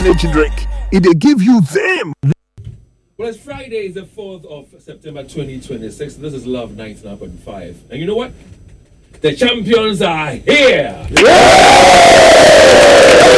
energy drink. It they give you them. Well, it's Friday, it's the 4th of September 2026. This is Love 99.5. And you know what? The champions are here!